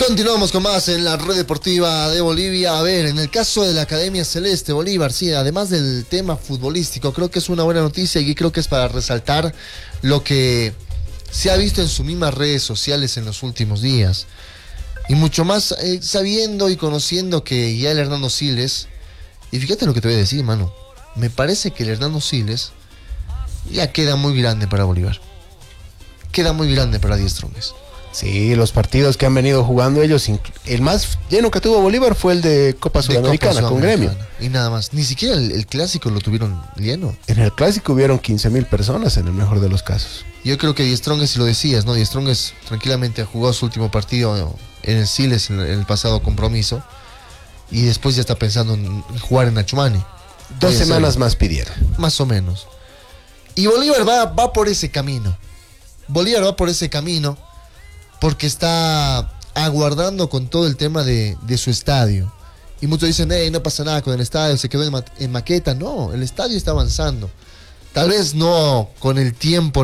Continuamos con más en la red deportiva de Bolivia. A ver, en el caso de la Academia Celeste Bolívar, sí, además del tema futbolístico, creo que es una buena noticia y creo que es para resaltar lo que se ha visto en sus mismas redes sociales en los últimos días. Y mucho más sabiendo y conociendo que ya el Hernando Siles, y fíjate lo que te voy a decir, mano, me parece que el Hernando Siles ya queda muy grande para Bolívar. Queda muy grande para Die Strongest. Sí, los partidos que han venido jugando ellos, el más lleno que tuvo Bolívar fue el de Copa Sudamericana con Gremio. Y nada más, ni siquiera el clásico lo tuvieron lleno. En el clásico hubieron 15,000 personas en el mejor de los casos. Yo creo que Die Strongest, si lo decías, ¿no? Die Strongest tranquilamente jugó su último partido en el Siles en el pasado compromiso y después ya está pensando en jugar en Achumani. 2 semanas más pidieron. Más o menos. Y Bolívar va por ese camino. Bolívar va por ese camino porque está aguardando con todo el tema de su estadio. Y muchos dicen, no pasa nada con el estadio, se quedó en maqueta. No, el estadio está avanzando. Tal vez no con el tiempo